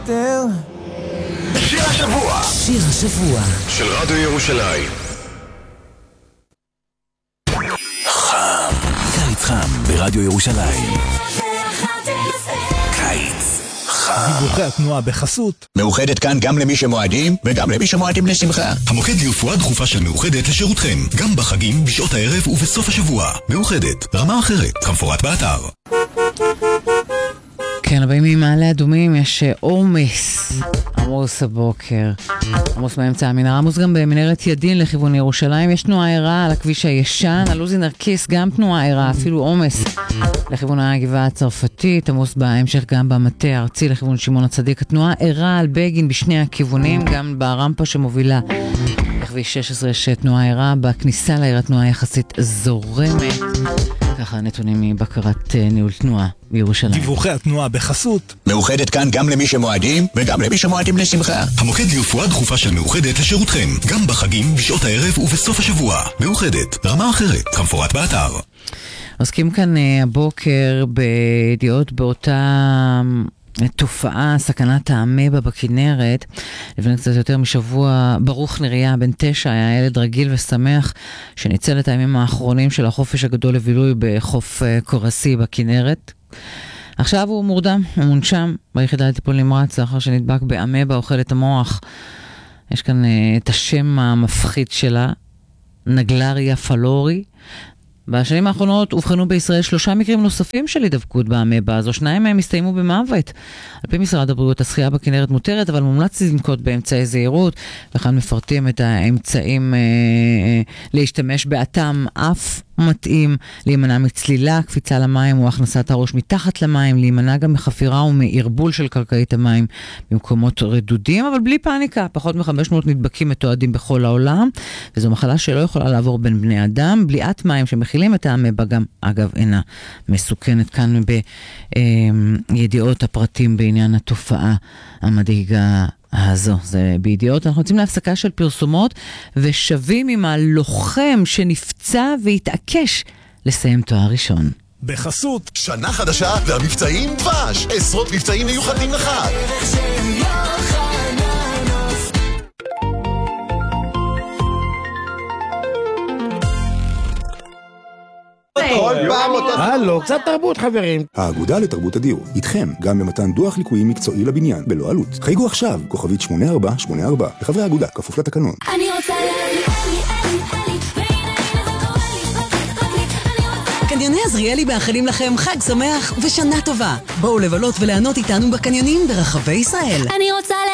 שיר השבוע. שיר השבוע של רדיו ירושלים. חם. קיץ חם ברדיו ירושלים. קיץ חם. דיווחי התנועה בחסות מאוחדת כאן גם למי שמועדים וגם למי שמועדים לשמחה. המוקד לרפואה דחופה של מאוחדת לשירותכם, גם בחגים, בשעות הערב ובסוף השבוע. מאוחדת, רמה אחרת, כמפורט באתר. כן, הבאים ממעלה אדומים יש עומס. עמוס הבוקר. עמוס באמצע המנהרה, עמוס גם במנהרת ידין לכיוון ירושלים. יש תנועה עירה על הכביש הישן, על עוזי נרקיס גם תנועה עירה, אפילו עומס לכיוון הגבעה הצרפתית. עמוס בהמשך גם במטה הארצי לכיוון שמעון הצדיק. התנועה עירה על בגין בשני הכיוונים, גם ברמפה שמובילה לכביש 16 יש תנועה עירה. בכניסה לעיר התנועה יחסית זורמת. ככה נתונים מבקרת ניהול תנועה בירושלים. דיווחי התנועה בחסות מאוחדת כאן גם למי שמועדים וגם למי שמועדים לשמחה. המוקד לרפואה דחופה של מאוחדת לשירותכם, גם בחגים, בשעות הערב ובסוף השבוע. מאוחדת, רמה אחרת, כמפורט באתר. עוסקים כאן הבוקר בידיעות באותה תופעה, סכנת האמבה בכנרת. לפני קצת יותר משבוע, ברוך נריה בן 9 היה ילד רגיל ושמח שניצל את הימים האחרונים של החופש הגדול לבילוי בחוף קורסי בכנרת. עכשיו הוא מורדם, הוא מונשם ביחידה לטיפול נמרץ לאחר שנדבק באמבה אוכלת המוח. יש כאן את השם המפחיד שלה, נגלריה פלורי. בשנים האחרונות הובחנו בישראל 3 מקרים נוספים של הידבקות באמבה הזו, 2 מהם הסתיימו במוות. על פי משרד הבריאות, השחייה בכנרת מותרת, אבל מומלץ לנקוט באמצעי זהירות, וכאן מפרטים את האמצעים להשתמש באטם אף מתאים, להימנע מצלילה, קפיצה למים או הכנסת הראש מתחת למים, להימנע גם מחפירה ומערבול של קרקעית המים במקומות רדודים, אבל בלי פאניקה. פחות מ-500 נדבקים מתועדים בכל העולם, וזו מחלה שלא יכולה לעבור בין בני אדם. בליעת מים שמכילים את האמבה גם, אגב, אינה מסוכנת. כאן בידיעות הפרטים בעניין התופעה המדאיגה הזו, זה בידיעות. אנחנו יוצאים להפסקה של פרסומות ושווים עם הלוחם שנפצע והתעקש לסיים תואר ראשון. בחסות שנה חדשה והמבצעים דבש. עשרות מבצעים מיוחדים לך. כל פעם אותו... הלו, קצת תרבות חברים. האגודה לתרבות הדיור, איתכם גם במתן דוח ליקויים מקצועי לבניין, בלא עלות. חייגו עכשיו, כוכבית 8484, לחברי האגודה, כפוף לתקנון. אני רוצה קניוני עזריאלי מאחלים לכם חג שמח ושנה טובה. בואו לבלות וליהנות איתנו בקניונים ברחבי ישראל. אני רוצה